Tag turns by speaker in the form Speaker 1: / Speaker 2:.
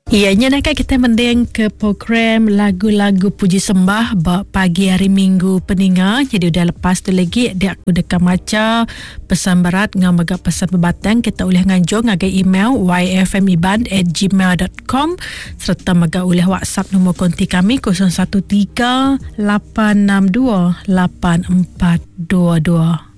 Speaker 1: Ianya nak kita mendeng ke program lagu-lagu puji sembah pagi hari Minggu peninga. Jadi udah lepas tu lagi dia aku dekat maca pesan berat dengan baga pesan berbatang kita boleh nganjung ngagai email yfmiban@gmail.com serta baga boleh WhatsApp nombor konti kami 013 862 8422.